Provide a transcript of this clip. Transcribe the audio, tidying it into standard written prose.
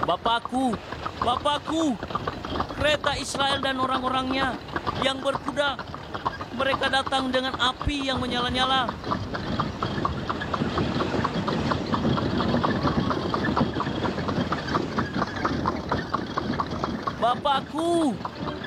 Bapakku, Bapakku, kereta Israel dan orang-orangnya yang berkuda. Mereka datang dengan api yang menyala-nyala. Bapakku,